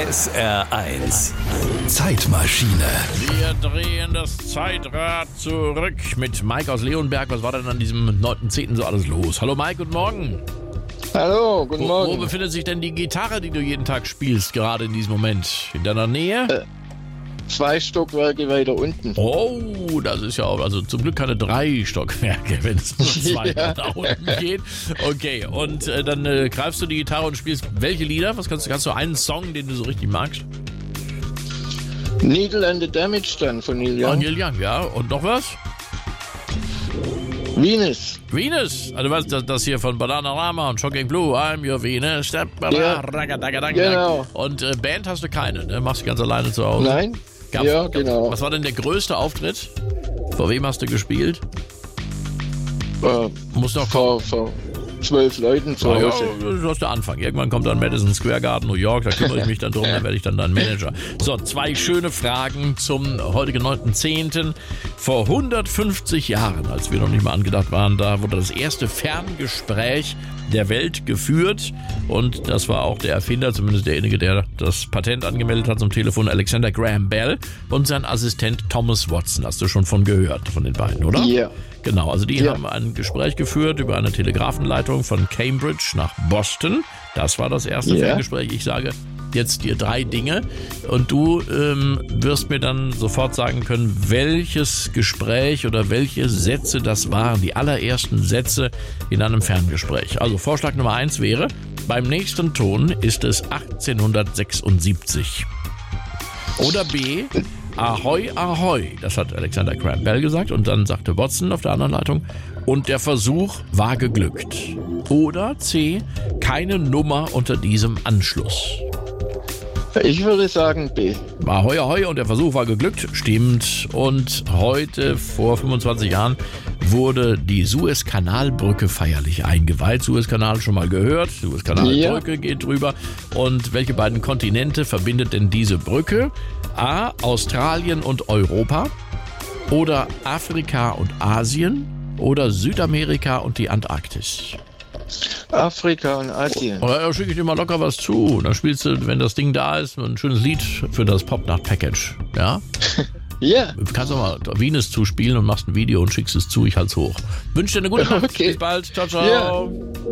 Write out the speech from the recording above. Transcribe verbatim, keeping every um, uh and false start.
S R eins Zeitmaschine. Wir drehen das Zeitrad zurück mit Mike aus Leonberg. Was war denn an diesem neunten zehnten so alles los? Hallo Mike, guten Morgen. Hallo, guten Wo, Morgen. wo befindet sich denn die Gitarre, die du jeden Tag spielst, gerade in diesem Moment? In deiner Nähe? Äh, zwei Stockwerke weiter unten. Oh, das ist ja auch, also zum Glück keine drei Stockwerke, wenn es nur zwei Ja. nach unten geht. Okay, und äh, dann äh, greifst du die Gitarre und spielst welche Lieder? Was kannst du, kannst du einen Song, den du so richtig magst? Needle and the Damage dann von Neil Oh, Young. Neil Young, ja. Und noch was? Venus. Venus, also was, das, das hier von Bananarama und Shocking Blue, I'm your Venus, step, Ja. Genau. Und äh, Band hast du keine, ne? Machst du ganz alleine zu Hause? Nein? Gab's- ja, gab's- genau. Was war denn der größte Auftritt? Vor wem hast du gespielt? Äh, Muss doch vor, vor zwölf Leuten zu Ja, Hause. das ist der Anfang. Irgendwann kommt dann Madison Square Garden, New York, da kümmere ich mich dann drum, dann werde ich dann dein Manager. So, zwei schöne Fragen zum heutigen neunten zehnten Vor hundertfünfzig Jahren, als wir noch nicht mal angedacht waren, da wurde das erste Ferngespräch der Welt geführt und das war auch der Erfinder, zumindest derjenige, der das Patent angemeldet hat zum Telefon, Alexander Graham Bell und sein Assistent Thomas Watson. Hast du schon von gehört, von den beiden, oder? Ja. Genau, also die Ja. haben ein Gespräch geführt über eine Telegrafenleitung von Cambridge nach Boston. Das war das erste Ja. Ferngespräch. Ich sage jetzt dir drei Dinge und du ähm, wirst mir dann sofort sagen können, welches Gespräch oder welche Sätze das waren, die allerersten Sätze in einem Ferngespräch. Also Vorschlag Nummer eins wäre, beim nächsten Ton ist es achtzehnhundertsechsundsiebzig. Oder B, Ahoi, Ahoi. Das hat Alexander Graham Bell gesagt und dann sagte Watson auf der anderen Leitung, und der Versuch war geglückt. Oder C, keine Nummer unter diesem Anschluss. Ich würde sagen B. Ahoi, Ahoi und der Versuch war geglückt, stimmt. Und heute, vor fünfundzwanzig Jahren, wurde die Suezkanalbrücke feierlich eingeweiht. Suezkanal schon mal gehört, Suezkanalbrücke geht drüber. Und welche beiden Kontinente verbindet denn diese Brücke? A, Australien und Europa oder Afrika und Asien oder Südamerika und die Antarktis? Afrika und Asien. Oder ja, schicke ich dir mal locker was zu. Dann spielst du, wenn das Ding da ist, ein schönes Lied für das Popnacht-Package. Ja? Ja. Du kannst auch mal Venus zuspielen und machst ein Video und schickst es zu, ich halt's hoch. Wünsche dir eine gute Nacht. Okay. Bis bald. Ciao, ciao. Ja.